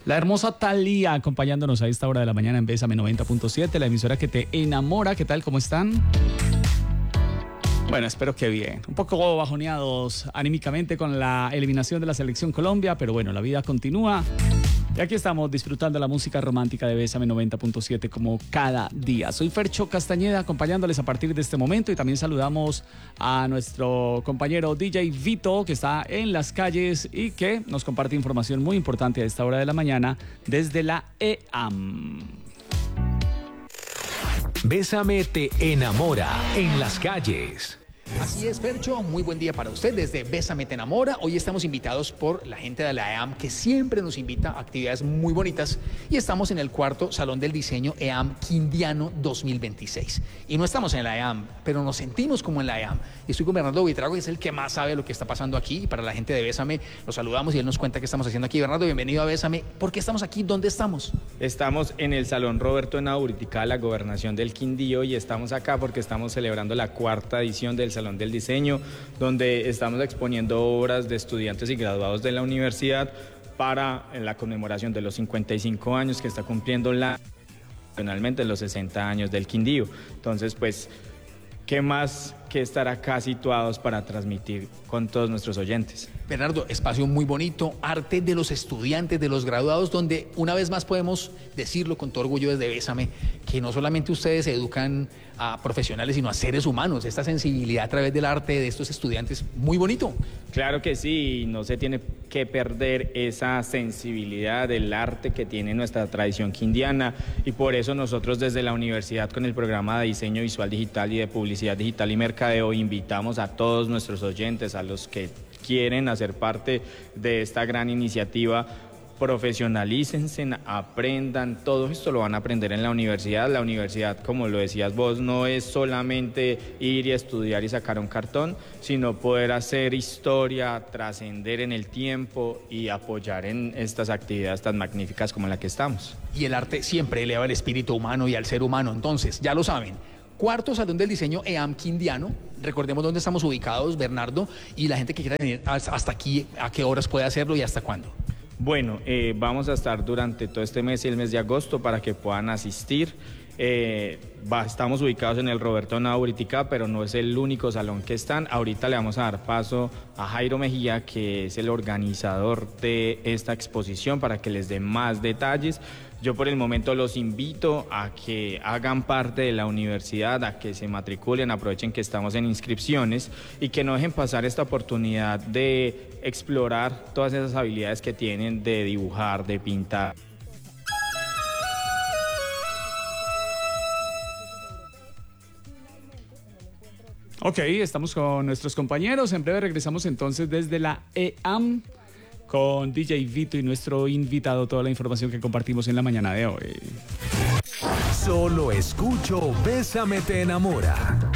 La hermosa Thalía acompañándonos a esta hora de la mañana en Bésame 90.7, la emisora que te enamora. ¿Qué tal? ¿Cómo están? Bueno, espero que bien. Un poco bajoneados anímicamente con la eliminación de la Selección Colombia, pero bueno, la vida continúa. Y aquí estamos disfrutando la música romántica de Bésame 90.7 como cada día. Soy Fercho Castañeda acompañándoles a partir de este momento y también saludamos a nuestro compañero DJ Vito que está en las calles y que nos comparte información muy importante a esta hora de la mañana desde la EAM. Bésame te enamora en las calles. Así es, Fercho, muy buen día para usted desde Bésame te enamora. Hoy estamos invitados por la gente de la EAM que siempre nos invita a actividades muy bonitas y estamos en el cuarto Salón del Diseño EAM Quindiano 2026. Y no estamos en la EAM, pero nos sentimos como en la EAM. Y estoy con Bernardo Buitrago, que es el que más sabe lo que está pasando aquí. Y para la gente de Bésame, lo saludamos y él nos cuenta qué estamos haciendo aquí. Bernardo, bienvenido a Bésame. ¿Por qué estamos aquí? ¿Dónde estamos? Estamos en el Salón Roberto Henao Uritica, la Gobernación del Quindío, y estamos acá porque estamos celebrando la cuarta edición del Salón del Diseño, donde estamos exponiendo obras de estudiantes y graduados de la universidad para la conmemoración de los 55 años que está cumpliendo nacionalmente los 60 años del Quindío. Entonces, pues, ¿qué más que estar acá situados para transmitir con todos nuestros oyentes? Bernardo, espacio muy bonito, arte de los estudiantes, de los graduados, donde una vez más podemos decirlo con todo orgullo desde Bésame, que no solamente ustedes educan a profesionales, sino a seres humanos. Esta sensibilidad a través del arte de estos estudiantes, muy bonito. Claro que sí, no se tiene que perder esa sensibilidad del arte que tiene nuestra tradición quindiana, y por eso nosotros desde la universidad con el programa de diseño visual digital y de publicidad digital y mercadeo invitamos a todos nuestros oyentes, a los que quieren hacer parte de esta gran iniciativa. Profesionalícense, aprendan, todo esto lo van a aprender en la universidad. La universidad, como lo decías vos, no es solamente ir y estudiar y sacar un cartón, sino poder hacer historia, trascender en el tiempo y apoyar en estas actividades tan magníficas como la que estamos. Y el arte siempre eleva el espíritu humano y al ser humano, entonces, ya lo saben. Cuarto Salón del Diseño EAM Quindiano. Recordemos dónde estamos ubicados, Bernardo, y la gente que quiera venir hasta aquí, ¿a qué horas puede hacerlo y hasta cuándo? Bueno, vamos a estar durante todo este mes y el mes de agosto para que puedan asistir. Estamos ubicados en el Roberto Henao Uritica, pero no es el único salón que están. Ahorita le vamos a dar paso a Jairo Mejía, que es el organizador de esta exposición, para que les dé más detalles. Yo por el momento los invito a que hagan parte de la universidad, a que se matriculen, aprovechen que estamos en inscripciones y que no dejen pasar esta oportunidad de explorar todas esas habilidades que tienen de dibujar, de pintar. Ok, estamos con nuestros compañeros. En breve regresamos entonces desde la EAM con DJ Vito y nuestro invitado, toda la información que compartimos en la mañana de hoy. Solo escucho Bésame te enamora.